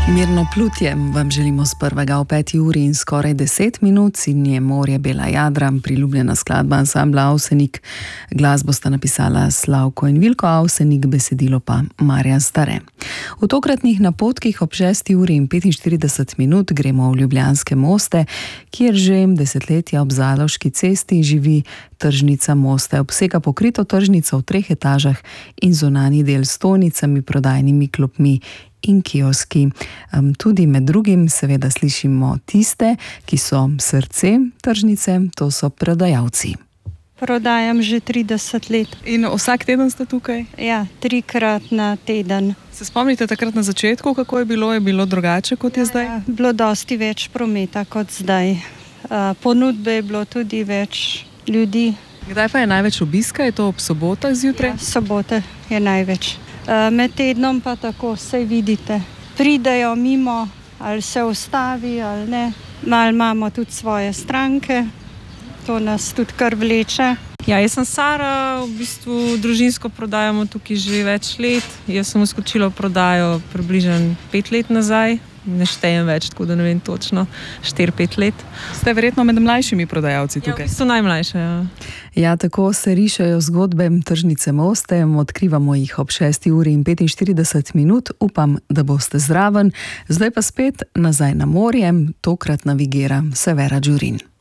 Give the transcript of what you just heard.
Mirno plutje vam želimo z 1. ob 5. uri in skoraj 10 minut. Sinje morje, bela jadra, priljubljena skladba ansambla Avsenik. Glasbo sta napisala Slavko in Vilko Avsenik, besedilo pa Marjan Stare. V tokratnih napotkih ob 6. uri in 45 minut gremo v Ljubljanske Moste, kjer že desetletja ob Zaloški cesti živi tržnica Moste. Obsega pokrito tržnico v 3 etažah in zunanji del s stojnicami, prodajnimi klopmi in kioski. Tudi med drugim seveda slišimo tiste, ki so srce tržnice, to so prodajalci. Prodajam že 30 let. In vsak teden ste tukaj? Ja, 3-krat na teden. Se spomnite takrat na začetku, kako je bilo? Je bilo drugače, kot je zdaj? Ja, bilo dosti več prometa kot zdaj. Ponudbe je bilo tudi več ljudi. Kdaj pa je največ obiska? Je to ob sobotah zjutraj? Ja, sobote je največ. Med tednom pa tako, saj vidite, pridejo mimo, ali se ustavi ali ne. Malo imamo tudi svoje stranke, to nas tudi kar vleče. Ja, jaz sem Sara, v bistvu družinsko prodajamo tukaj že več let. Jaz sem vskočila v prodajo približno 5 let nazaj. Ne štejem več, tako da ne vem točno, 4-5 let. Ste verjetno med mlajšimi prodajalci tukaj? Ja, v bistvu najmlajša, ja. Ja, tako se rišejo zgodbe tržnice Moste, odkrivamo jih ob 6. uri in 45 minut. Upam, da boste zraven. Zdaj pa spet nazaj na morje, tokrat navigira Severa Đurin.